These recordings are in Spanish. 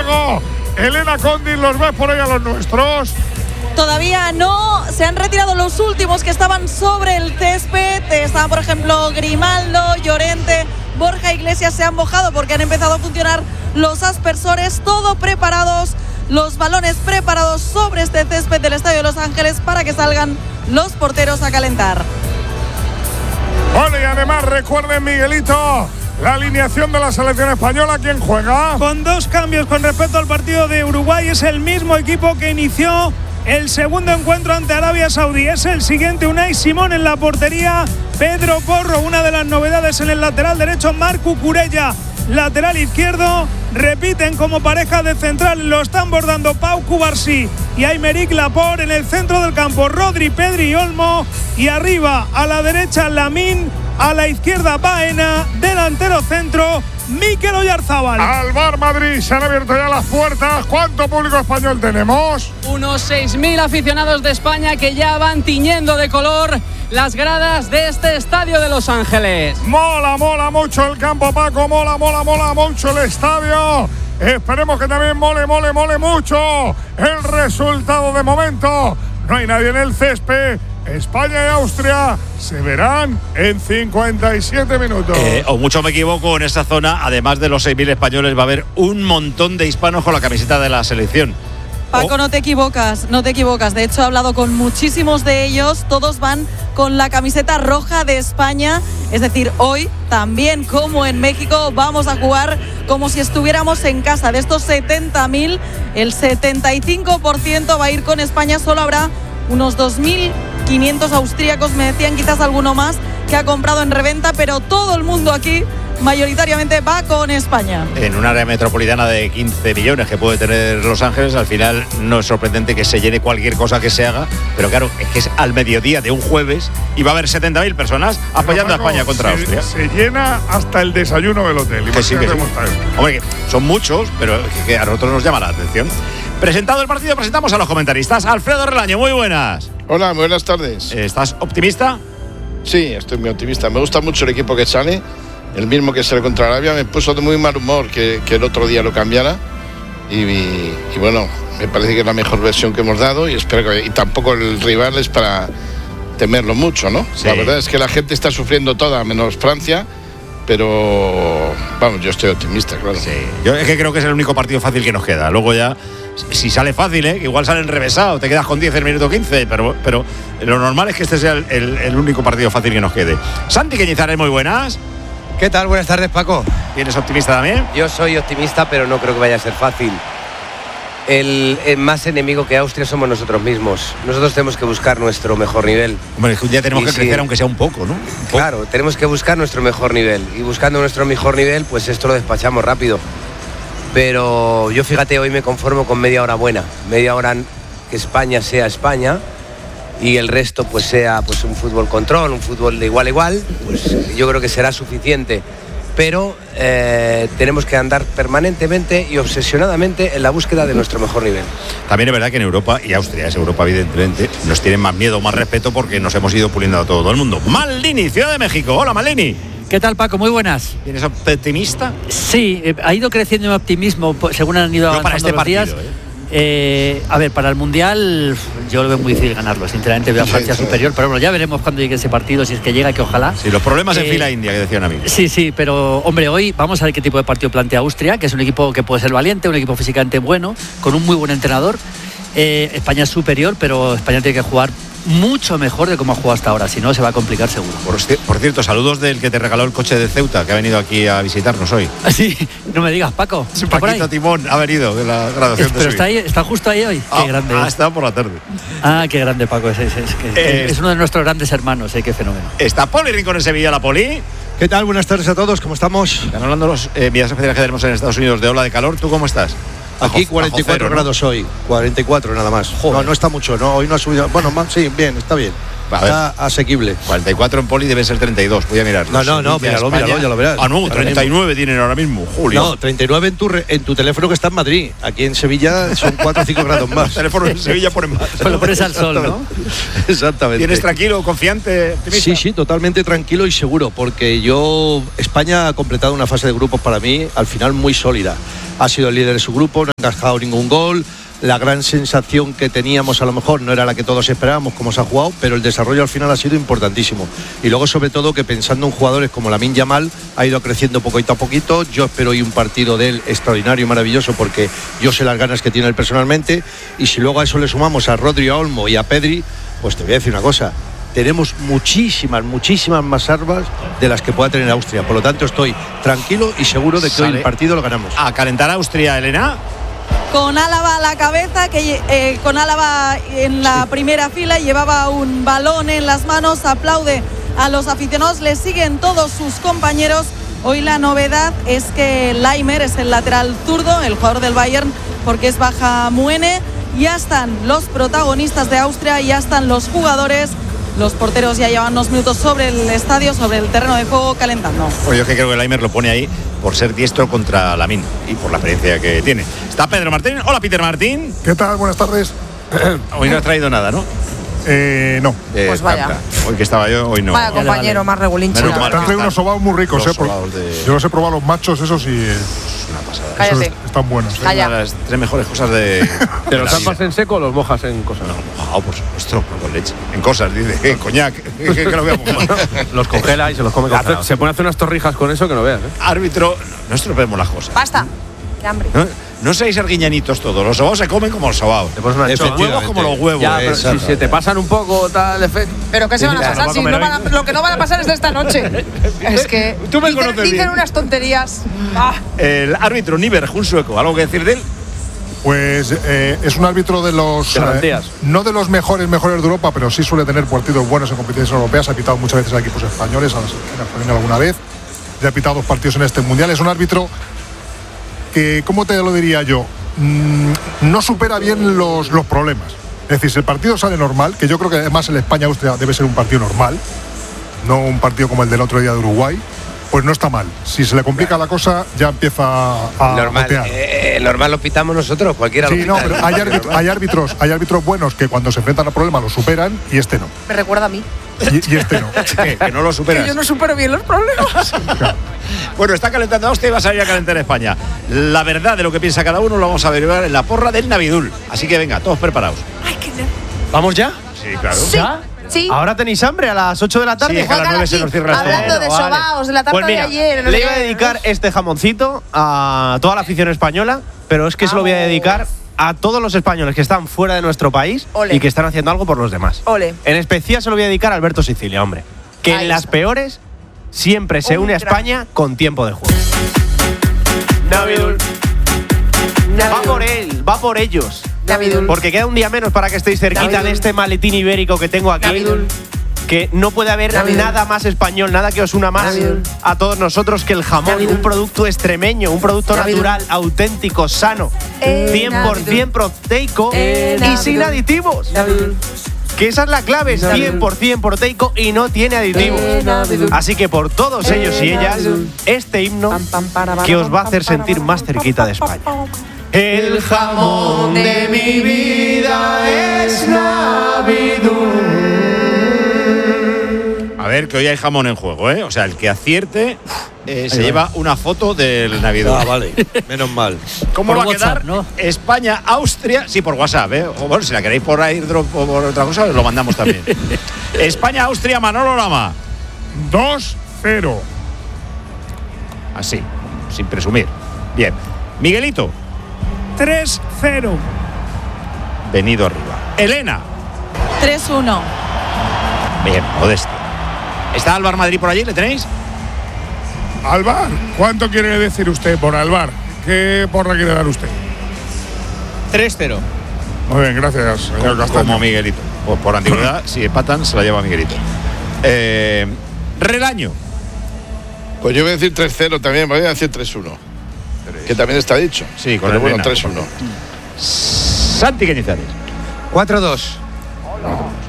Elena Condis, ¿los ves por ahí a los nuestros? Todavía no, se han retirado los últimos que estaban sobre el césped. Estaban, por ejemplo, Grimaldo, Llorente, Borja Iglesias, se han mojado porque han empezado a funcionar los aspersores, todo preparados, los balones preparados sobre este césped del Estadio de Los Ángeles para que salgan los porteros a calentar. Bueno, y además recuerden, Miguelito, la alineación de la selección española. ¿Quién juega? Con 2 cambios con respecto al partido de Uruguay. Es el mismo equipo que inició el segundo encuentro ante Arabia Saudí. Es el siguiente: Unai Simón en la portería, Pedro Porro. Una de las novedades en el lateral derecho, Marc Cucurella, lateral izquierdo. Repiten como pareja de central, lo están bordando Pau Cubarsí y Aymeric Laporte. En el centro del campo, Rodri, Pedri y Olmo. Y arriba, a la derecha, Lamine. A la izquierda, Baena. Delantero centro, Mikel Oyarzabal. Al Bar Madrid se han abierto ya las puertas. ¿Cuánto público español tenemos? Unos 6.000 aficionados de España que ya van tiñendo de color las gradas de este Estadio de Los Ángeles. Mola mucho el campo, Paco. Mola mucho el estadio. Esperemos que también mole mucho el resultado. De momento no hay nadie en el césped. España y Austria se verán en 57 minutos. O mucho me equivoco, en esta zona, además de los 6.000 españoles, va a haber un montón de hispanos con la camiseta de la selección. Paco, no te equivocas. De hecho, he hablado con muchísimos de ellos. Todos van con la camiseta roja de España. Es decir, hoy también, como en México, vamos a jugar como si estuviéramos en casa. De estos 70.000, el 75% va a ir con España. Solo habrá unos 2.500 austríacos, me decían, quizás alguno más, que ha comprado en reventa, pero todo el mundo aquí mayoritariamente va con España. En un área metropolitana de 15 millones que puede tener Los Ángeles, al final no es sorprendente que se llene cualquier cosa que se haga, pero claro, es que es al mediodía de un jueves y va a haber 70.000 personas apoyando a España contra Austria. Se llena hasta el desayuno del hotel. Que sí. Hombre, son muchos, pero que a nosotros nos llama la atención. Presentado el partido, presentamos a los comentaristas. Alfredo Relaño, muy buenas. Hola, muy buenas tardes. ¿Estás optimista? Sí, estoy muy optimista. Me gusta mucho el equipo que sale. El mismo que sale contra Arabia. Me puso de muy mal humor que el otro día lo cambiara. Y bueno, me parece que es la mejor versión que hemos dado. Y espero que. Y tampoco el rival es para temerlo mucho, ¿no? Sí. La verdad es que la gente está sufriendo toda, menos Francia. Pero vamos, yo estoy optimista, claro. Sí, yo es que creo que es el único partido fácil que nos queda. Luego ya, si sale fácil, igual sale enrevesado, te quedas con 10 en el minuto 15, pero lo normal es que este sea el único partido fácil que nos quede. Santi Cañizares, muy buenas. ¿Qué tal? Buenas tardes, Paco. ¿Vienes optimista también? Yo soy optimista, pero no creo que vaya a ser fácil. El más enemigo que Austria somos nosotros mismos. Nosotros tenemos que buscar nuestro mejor nivel. Hombre, un día tenemos que crecer, aunque sea un poco, ¿no? Claro, tenemos que buscar nuestro mejor nivel. Y buscando nuestro mejor nivel, pues esto lo despachamos rápido. Pero yo, fíjate, hoy me conformo con media hora buena. Media hora que España sea España y el resto pues sea pues un fútbol control, un fútbol de igual a igual. Pues yo creo que será suficiente. Pero tenemos que andar permanentemente y obsesionadamente en la búsqueda de nuestro mejor nivel. También es verdad que en Europa, y Austria es Europa evidentemente, nos tienen más miedo, más respeto porque nos hemos ido puliendo a todo el mundo. Maldini, Ciudad de México. Hola, Maldini. ¿Qué tal, Paco? Muy buenas. ¿Tienes optimista? Sí, ha ido creciendo mi optimismo según han ido avanzando para este los partido, días. A ver, para el Mundial yo lo veo muy difícil ganarlo, sinceramente veo a Francia superior, pero bueno, ya veremos cuando llegue ese partido, si es que llega, que ojalá. Sí, los problemas en fila india que decían a mí. Sí, pero hombre, hoy vamos a ver qué tipo de partido plantea Austria, que es un equipo que puede ser valiente, un equipo físicamente bueno, con un muy buen entrenador. España es superior, pero España tiene que jugar mucho mejor de cómo ha jugado hasta ahora, si no se va a complicar seguro. Por cierto, saludos del que te regaló el coche de Ceuta, que ha venido aquí a visitarnos hoy. Sí, no me digas, Paco. Paquito Timón ha venido de la graduación de pero está ahí, está justo ahí hoy. Qué grande. Ha estado por la tarde. Qué grande, Paco. Es uno de nuestros grandes hermanos, qué fenómeno. Está Poli Rincón en Sevilla, la Poli. ¿Qué tal? Buenas tardes a todos, ¿cómo estamos? Están hablando los días especiales que tenemos en Estados Unidos de ola de calor. ¿Tú cómo estás? Aquí 44 grados hoy, 44 nada más. No está mucho, ¿no? Hoy no ha subido. Bueno, sí, bien, está bien. Está asequible. 44 en Poli debe ser 32. Voy a mirar. No, míralo, ya lo verás. Ah, no, 39 tienen ahora mismo, Julio. No, 39 en tu teléfono que está en Madrid. Aquí en Sevilla son 4 o 5 grados más. Los teléfonos en Sevilla ponen más. Pues lo pones al sol, ¿no? Exactamente. ¿Tienes tranquilo, confiante, optimista? Sí, totalmente tranquilo y seguro, porque España ha completado una fase de grupos para mí, al final muy sólida. Ha sido el líder de su grupo, no ha encajado ningún gol. La gran sensación que teníamos a lo mejor no era la que todos esperábamos como se ha jugado, pero el desarrollo al final ha sido importantísimo. Y luego sobre todo que pensando en jugadores como Lamine Yamal ha ido creciendo poquito a poquito. Yo espero hoy un partido de él extraordinario y maravilloso porque yo sé las ganas que tiene él personalmente. Y si luego a eso le sumamos a Rodri, a Olmo y a Pedri, pues te voy a decir una cosa. Tenemos muchísimas más armas de las que pueda tener Austria. Por lo tanto estoy tranquilo y seguro de que hoy el partido lo ganamos. A calentar a Austria, Elena. Con Álava a la cabeza, con Álava en la primera fila, llevaba un balón en las manos, aplaude a los aficionados, le siguen todos sus compañeros. Hoy la novedad es que Laimer es el lateral zurdo, el jugador del Bayern, porque es baja Muene. Ya están los protagonistas de Austria, ya están los jugadores. Los porteros ya llevan unos minutos sobre el estadio, sobre el terreno de juego, calentando. Pues yo que creo que Laimer lo pone ahí por ser diestro contra Lamine y por la experiencia que tiene. Está Pedro Martín. Hola, Peter Martín. ¿Qué tal? Buenas tardes. Hoy no has traído nada, ¿no? No. Pues vaya. Hoy que estaba yo, hoy no. Vaya compañero más regulinchi. Te han traído unos sobaos muy ricos, Yo los he probado los machos, esos, y es una pasada. Cállate. Están buenos. Una de las 3 mejores cosas de. ¿Te los tapas en seco o los mojas en cosas? No, mojado, por supuesto, con leche. En cosas, dice, en coñac. Que lo voy a mojar. Los congela y se los come. Se pone a hacer unas torrijas con eso que no veas, ¿eh? Árbitro, no estropeemos las cosas. Basta. Qué hambre. No seáis arguiñanitos todos. Los sobaos se comen como los sobaos. Los huevos como los huevos. Ya, pero si se te pasan un poco, tal efecto. ¿Pero qué se van a pasar? Si lo que no van a pasar es de esta noche. Es que tú me conoces dicen bien. unas tonterías. El árbitro Niberg, un sueco, ¿algo que decir de él? Pues es un árbitro de los no de los mejores de Europa, pero sí suele tener partidos buenos en competiciones europeas. Ha pitado muchas veces a equipos españoles, a la selección española alguna vez. Ya ha pitado 2 partidos en este mundial. Es un árbitro que, ¿cómo te lo diría yo? No supera bien los problemas. Es decir, si el partido sale normal, que yo creo que además el España-Austria debe ser un partido normal, no un partido como el del otro día de Uruguay, pues no está mal. Si se le complica la cosa, ya empieza a normal. Normal lo pitamos nosotros, cualquiera lo pita. Sí, no, pero hay árbitros buenos que cuando se enfrentan a problemas lo superan y este no. Me recuerda a mí. Y este no. Que no lo superas. Que yo no supero bien los problemas. Claro. Bueno, está calentando Austria y va a salir a calentar España. La verdad de lo que piensa cada uno lo vamos a averiguar en la porra del Navidul. Así que venga, todos preparados. Ay, qué ¿Vamos ya? Sí, claro. Sí. ¿Ya? Sí. ¿Ahora tenéis hambre a las 8 de la tarde? Sí, a las 9 se nos cierra el hablando de sobaos, de la tarta pues mira, de ayer. Le iba a dedicar este jamoncito a toda la afición española, pero es que se lo voy a dedicar a todos los españoles que están fuera de nuestro país. Ole. Y que están haciendo algo por los demás. Ole. En especial se lo voy a dedicar a Alberto Sicilia, hombre. Que en las peores siempre se une a España con tiempo de juego. Navidul. Va por él, va por ellos. Navidul. Porque queda un día menos para que estéis cerquita Navidul. de este maletín ibérico que tengo aquí. Navidul. Que no puede haber nada más español, nada que os una más a todos nosotros que el jamón. Un producto extremeño, un producto natural, auténtico, sano, 100% proteico y sin aditivos. Que esa es la clave, es 100% proteico y no tiene aditivos. Así que por todos ellos y ellas, este himno que os va a hacer sentir más cerquita de España. El jamón de mi vida es Navidul. A ver, que hoy hay jamón en juego, ¿eh? O sea, el que acierte se lleva una foto del Navidul. Ah, vale. Menos mal. ¿Cómo Por va a WhatsApp, quedar? ¿no? España, Austria, sí, por WhatsApp, ¿eh? O bueno, si la queréis por airdrop o por otra cosa, lo mandamos también. España, Austria, Manolo Lama. 2-0. Así, sin presumir. Bien. Miguelito. 3-0. Venido arriba. Elena. 3-1. Bien, modestia. ¿Está Álvar Madrid por allí? ¿Le tenéis? Álvar, ¿cuánto quiere decir usted por Álvar? ¿Qué porra quiere dar usted? 3-0. Muy bien, gracias, señor Castaño. Como Miguelito. Pues por antigüedad, si empatan, se la lleva Miguelito. Relaño. Pues yo voy a decir 3-0 también, voy a decir 3-1. Que también está dicho. Sí, con pero el bueno, 3-1. Santi Cañizares. 4-2.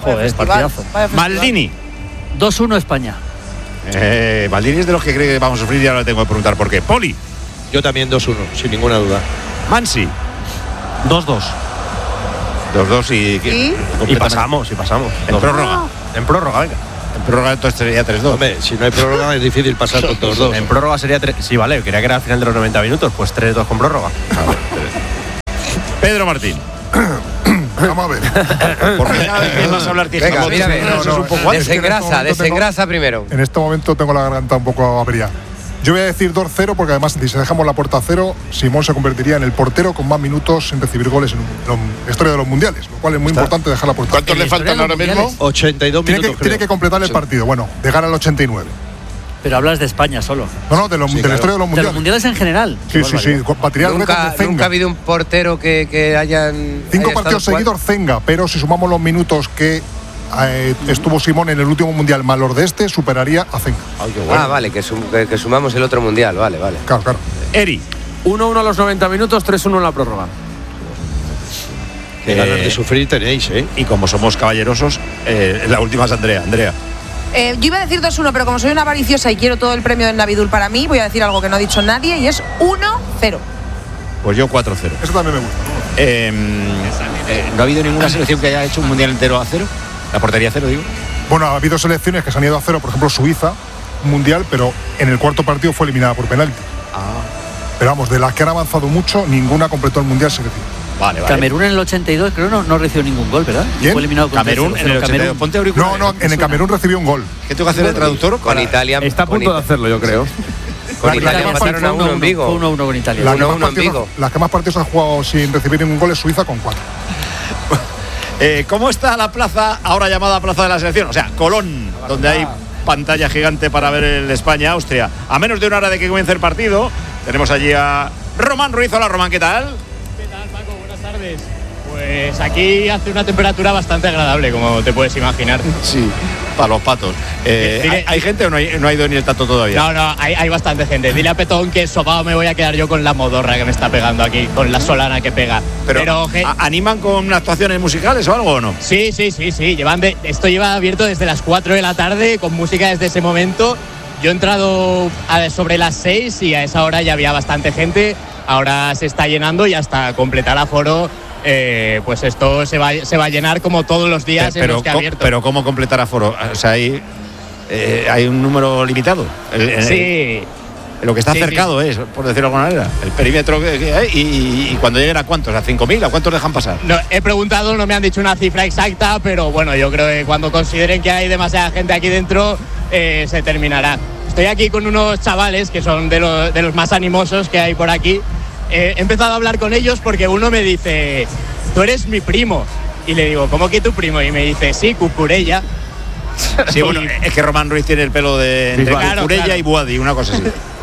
Joder, partidazo. Maldini. 2-1 España. Maldini es de los que cree que vamos a sufrir y ahora le tengo que preguntar por qué. Poli. Yo también 2-1, sin ninguna duda. Mansi. 2-2. 2-2 Y pasamos. En prórroga. En prórroga, venga. En prórroga entonces sería 3-2. Hombre, si no hay prórroga es difícil pasar con todos dos. En prórroga sería 3. Sí, vale, quería que era al final de los 90 minutos, pues 3-2 con prórroga. Pedro Martín. Vamos a ver. Porque cada vez que vas a hablar tienes Venga, mírame. Desengrasa primero. En este momento tengo la garganta un poco averiada. Yo voy a decir 2-0 porque además si dejamos la puerta a 0, Simón se convertiría en el portero con más minutos sin recibir goles en la historia de los mundiales, lo cual es muy importante dejar la puerta. ¿Cuántos le faltan ahora mismo? 82 minutos. Tiene que completar el partido. Bueno, llegar al 89. Pero hablas de España solo. No, de la historia de los mundiales. De los mundiales en general. Sí. Batería el récord de Zenga. Nunca ha habido un portero que hayan. 5 partidos seguidos Zenga, pero si sumamos los minutos que estuvo Simón en el último mundial más los de este, superaría a Zenga. Vale, que sumamos el otro mundial, vale. Claro. Eri. 1-1 a los 90 minutos, 3-1 en la prórroga. Qué ganas de sufrir tenéis, ¿eh? Y como somos caballerosos, la última es Andrea. Yo iba a decir 2-1, pero como soy una avariciosa y quiero todo el premio del Navidul para mí, voy a decir algo que no ha dicho nadie y es 1-0. Pues yo 4-0. Eso también me gusta. ¿No ha habido ninguna selección que haya hecho un mundial entero a 0? La portería a 0, digo. Bueno, ha habido selecciones que se han ido a 0, por ejemplo Suiza, un mundial, pero en el cuarto partido fue eliminada por penalti. Pero vamos, de las que han avanzado mucho, ninguna completó el mundial sin decir. Vale. Camerún en el 82 creo no recibió ningún gol, ¿verdad? ¿Quién? Fue eliminado con Camerún en el 82. Ponte auriculares. No, en el Camerún recibió un gol. ¿Qué tengo que hacer de traductor? Con Italia. Está a punto de hacerlo, yo creo. Con Italia empataron a 1 en Vigo. 1-1 con Italia. Las que más partidos han jugado sin recibir ningún gol es Suiza con 4. ¿Cómo está la plaza, ahora llamada Plaza de la Selección? O sea, Colón, donde hay pantalla gigante para ver el España-Austria. A menos de una hora de que comience el partido, tenemos allí a Román Ruiz. Hola, Román, ¿qué tal? ¿Qué tal, Paco? Buenas tardes. Pues aquí hace una temperatura bastante agradable, como te puedes imaginar. Sí, para los patos. ¿Hay gente o no ha ido ni el tato todavía? No, hay bastante gente. Dile a Petón que sobao me voy a quedar yo con la modorra que me está pegando aquí, con la solana que pega. Pero ¿animan con actuaciones musicales o algo o no? Sí. Esto lleva abierto desde las 4 de la tarde, con música desde ese momento. Yo he entrado sobre las 6 y a esa hora ya había bastante gente. Ahora se está llenando y hasta completar aforo. Pues esto se va a llenar como todos los días en los que ha abierto. Pero ¿cómo completar aforo? O sea, hay un número limitado. Sí. Lo que está cercado es, por decirlo de alguna manera, el perímetro que hay y cuando lleguen a cuántos, a 5.000, ¿a cuántos dejan pasar? No, he preguntado, no me han dicho una cifra exacta, pero bueno, yo creo que cuando consideren que hay demasiada gente aquí dentro, se terminará. Estoy aquí con unos chavales que son de los más animosos que hay por aquí. He empezado a hablar con ellos porque uno me dice, tú eres mi primo. Y le digo, ¿cómo que tu primo? Y me dice, sí, Cucurella. Sí, bueno, es que Román Ruiz tiene el pelo de entre Cucurella y Boadi, una cosa así.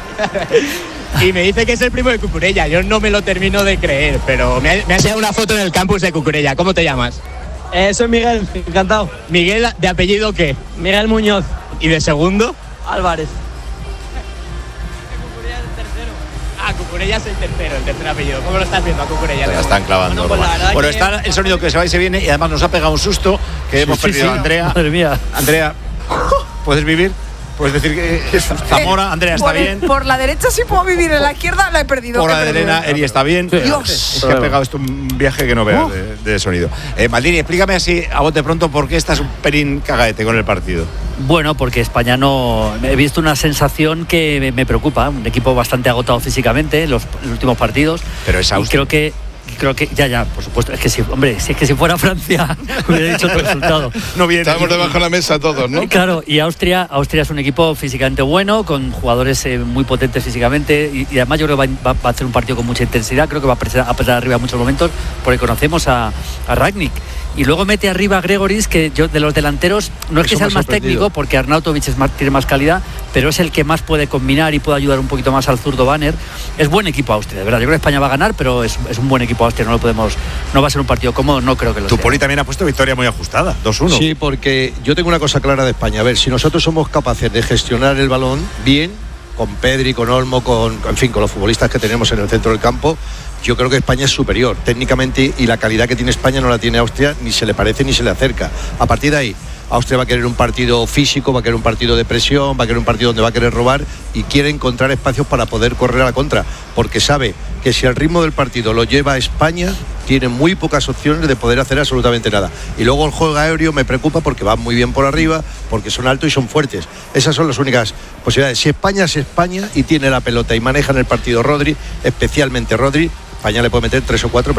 Y me dice que es el primo de Cucurella. Yo no me lo termino de creer, pero me ha enseñado una foto en el campus de Cucurella. ¿Cómo te llamas? Soy Miguel, encantado. ¿Miguel de apellido qué? Miguel Muñoz. ¿Y de segundo? Álvarez. Cucurella es el tercer apellido. ¿Cómo lo estás viendo a Cucurella? La están clavando. Bueno, está el sonido que se va y se viene y además nos ha pegado un susto que hemos perdido a Andrea. Madre mía. Andrea, ¿puedes vivir? Puedes decir que Zamora, Andrea está bien. Por la derecha sí puedo vivir, en la izquierda la he perdido. Por la de Elena, Eri está bien. Dios. Es que ha pegado esto un viaje que no veas de sonido. Maldini, explícame así a bote pronto por qué estás un pelín cagaete con el partido. Bueno, porque España no... He visto una sensación que me preocupa. Un equipo bastante agotado físicamente en los últimos partidos. Pero es Austria. Creo que ya, por supuesto. Es que si fuera Francia hubiera dicho otro resultado. No viene. Estamos debajo de la mesa todos, ¿no? Claro, y Austria es un equipo físicamente bueno, con jugadores muy potentes físicamente, y además yo creo que va a hacer un partido con mucha intensidad. Creo que va a apretar arriba en muchos momentos, porque conocemos a Rangnick. Y luego mete arriba a Gregoris, que yo de los delanteros no es que sea el más técnico, porque Arnautovic tiene más calidad, pero es el que más puede combinar y puede ayudar un poquito más al zurdo Banner. Es buen equipo Austria, de verdad. Yo creo que España va a ganar, pero es un buen equipo Austria. No va a ser un partido cómodo, no creo que lo sea. Tu Poli también ha puesto victoria muy ajustada, 2-1. Sí, porque yo tengo una cosa clara de España. A ver, si nosotros somos capaces de gestionar el balón bien, con Pedri, con Olmo, con los futbolistas que tenemos en el centro del campo, yo creo que España es superior técnicamente, y la calidad que tiene España no la tiene Austria, ni se le parece ni se le acerca. A partir de ahí, Austria va a querer un partido físico, va a querer un partido de presión, va a querer un partido donde va a querer robar y quiere encontrar espacios para poder correr a la contra, porque sabe que si el ritmo del partido lo lleva a España, tiene muy pocas opciones de poder hacer absolutamente nada. Y luego el juego aéreo me preocupa porque van muy bien por arriba, porque son altos y son fuertes. Esas son las únicas posibilidades. Si España es España y tiene la pelota y maneja en el partido Rodri, especialmente Rodri, España le puede meter 3 o 4